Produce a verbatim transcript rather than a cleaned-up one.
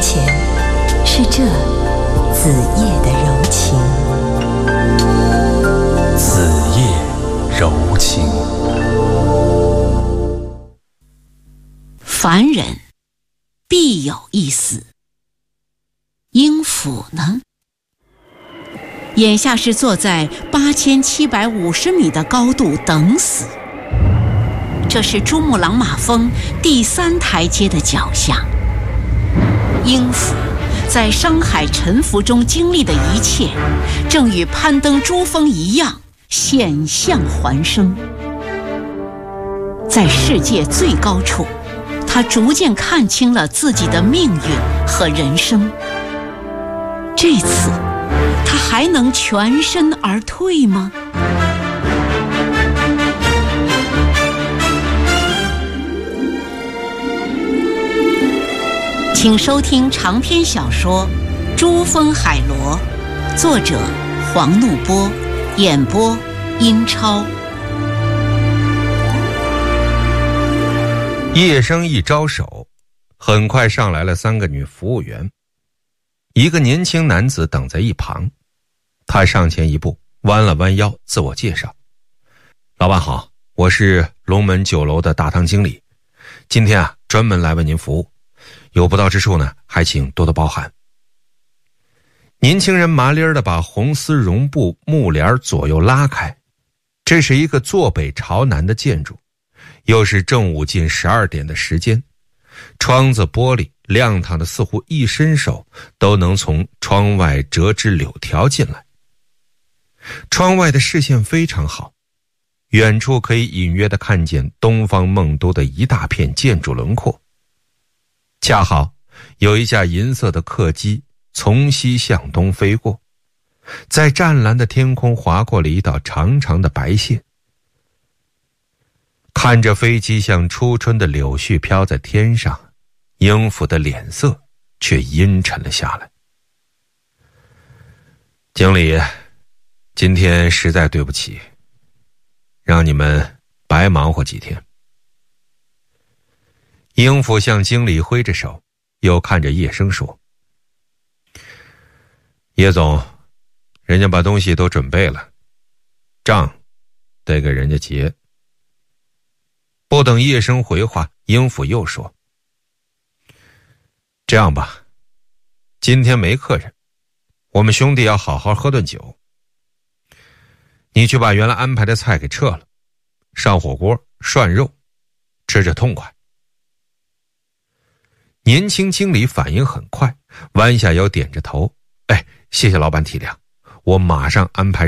前，是这子夜的柔情。 子夜柔情。 凡人必有一死，应府呢？眼下是坐在八千七百五十米的高度等死。这是珠穆朗玛峰第三台阶的脚下。应府在商海沉浮中经历的一切，正与攀登珠峰一样险象环生。在世界最高处，他逐渐看清了自己的命运和人生。这次他还能全身而退吗？请收听长篇小说《珠峰海螺》，作者黄怒波，演播英超。 叶生一招手，很快上来了三个女服务员，一个年轻男子等在一旁。他上前一步，弯了弯腰，自我介绍：老板好，我是龙门酒楼的大堂经理，今天啊专门来为您服务，有不到之处呢，还请多多包涵。年轻人麻利儿地把红丝绒布幕帘左右拉开，这是一个坐北朝南的建筑，又是正午近十二点的时间，窗子玻璃亮堂的似乎一伸手都能从窗外折枝柳条进来。窗外的视线非常好，远处可以隐约地看见东方梦都的一大片建筑轮廓。恰好有一架银色的客机从西向东飞过，在湛蓝的天空划过了一道长长的白线。看着飞机像初春的柳絮飘在天上，应府的脸色却阴沉了下来。经理，今天实在对不起，让你们白忙活几天。应府向经理挥着手，又看着叶生说：叶总，人家把东西都准备了，账得给人家结。不等叶生回话，应府又说：这样吧，今天没客人，我们兄弟要好好喝顿酒，你去把原来安排的菜给撤了，上火锅涮肉，吃着痛快。年轻经理反应很快，弯下腰点着头：哎，谢谢老板体谅，我马上安排